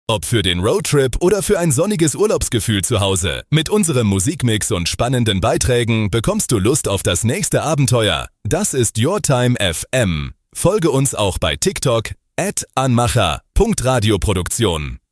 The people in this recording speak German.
Ob für den Roadtrip oder für ein sonniges Urlaubsgefühl zu Hause. Mit unserem Musikmix und spannenden Beiträgen bekommst du Lust auf das nächste Abenteuer. Das ist Your Time FM. Folge uns auch bei TikTok @anmacher.radioproduktion.